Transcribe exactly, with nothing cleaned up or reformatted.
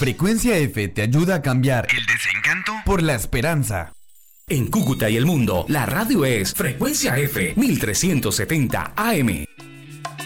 Frecuencia F te ayuda a cambiar el desencanto por la esperanza. En Cúcuta y el mundo, la radio es Frecuencia F mil trescientos setenta A M.